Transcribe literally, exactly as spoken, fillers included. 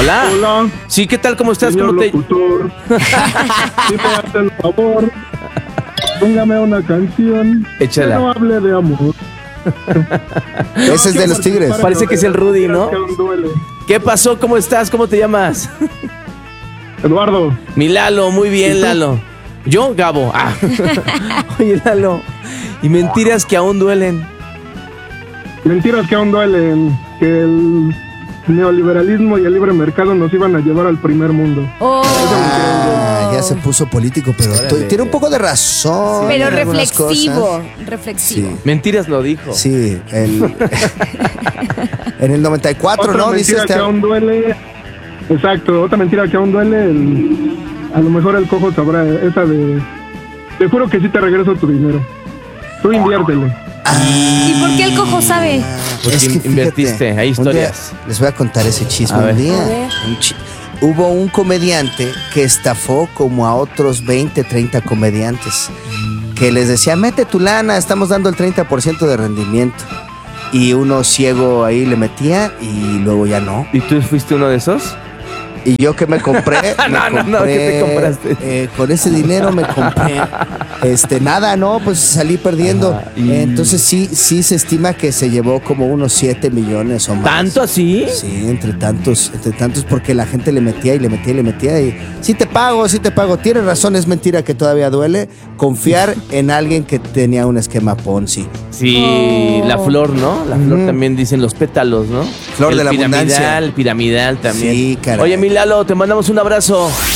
Hola. Hola. Sí, ¿qué tal? ¿Cómo estás? Señor ¿Cómo te...? locutor. Si me hace el favor, póngame una canción. Échala. Que no hable de amor. Ese es de los Tigres. Parece que es el Rudy, ¿no? Que aún duele. ¿Qué pasó? ¿Cómo estás? ¿Cómo te llamas? Eduardo. Mi Lalo, muy bien, Lalo. ¿Yo? Gabo. Ah. Oye, Lalo. Y mentiras que aún duelen. Mentiras que aún duelen. Que el neoliberalismo y el libre mercado nos iban a llevar al primer mundo. Oh. Ah, ya se puso político, pero Órale. tiene un poco de razón. Pero en algunas reflexivo, cosas. reflexivo. Sí. Mentiras lo dijo. Sí, el, en el noventa y cuatro, Otra ¿no? Dice mentira este. que aún duele. Exacto, otra mentira que aún duele. El, a lo mejor el cojo sabrá esa de. Te juro que sí te regreso tu dinero. Tú inviértele. ¿Y por qué el cojo sabe? Porque Es que fíjate, invertiste, hay un historias. día les voy a contar ese chisme A ver. un día. A ver. Un chi- Hubo un comediante que estafó como a otros veinte, treinta comediantes. Que les decía, mete tu lana, estamos dando el treinta por ciento de rendimiento. Y uno ciego ahí le metía y luego ya no. ¿Y tú fuiste uno de esos? Y yo que me compré, me No, no, no, compré, ¿qué te compraste? eh, con ese dinero me compré, este, nada, no, pues salí perdiendo. Ajá, y- Eh, Entonces sí, sí se estima que se llevó como unos siete millones o más. ¿Tanto así? Sí, entre tantos, entre tantos, porque la gente le metía y le metía y le metía y sí te pago, sí te pago. Tienes razón, es mentira que todavía duele confiar en alguien que tenía un esquema Ponzi. Sí, Oh. la flor, ¿no? La flor Ujú. también dicen los pétalos, ¿no? Flor El de la piramidal, abundancia. piramidal también. Sí, caray. Oye, mi Lalo, te mandamos un abrazo.